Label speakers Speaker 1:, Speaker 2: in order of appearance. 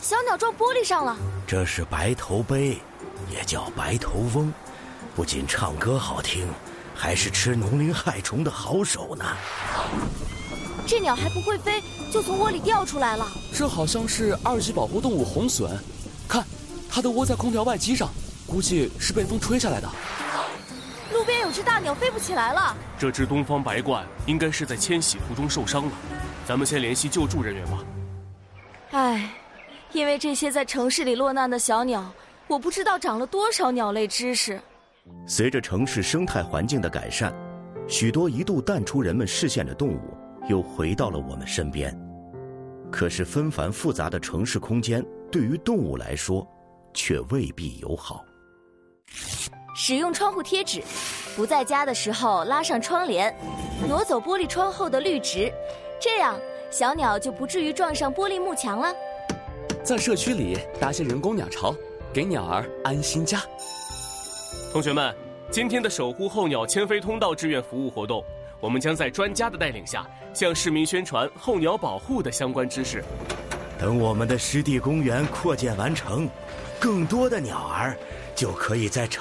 Speaker 1: 小鸟撞玻璃上了。
Speaker 2: 这是白头鹎，也叫白头翁，不仅唱歌好听，还是吃农林害虫的好手呢。
Speaker 1: 这鸟还不会飞，就从窝里掉出来了。
Speaker 3: 这好像是2级保护动物红隼，看，它的窝在空调外机上，估计是被风吹下来的。
Speaker 1: 路边有只大鸟飞不起来了。
Speaker 4: 这只东方白鹳应该是在迁徙途中受伤了，咱们先联系救助人员吧。
Speaker 1: 唉，因为这些在城市里落难的小鸟，我不知道长了多少鸟类知识。
Speaker 2: 随着城市生态环境的改善，许多一度淡出人们视线的动物又回到了我们身边。可是纷繁复杂的城市空间对于动物来说却未必友好。
Speaker 1: 使用窗户贴纸，不在家的时候拉上窗帘，挪走玻璃窗后的绿植，这样小鸟就不至于撞上玻璃幕墙了。
Speaker 3: 在社区里搭些人工鸟巢，给鸟儿安心家。
Speaker 4: 同学们，今天的守护候鸟迁飞通道志愿服务活动，我们将在专家的带领下，向市民宣传候鸟保护的相关知识。
Speaker 2: 等我们的湿地公园扩建完成，更多的鸟儿就可以在城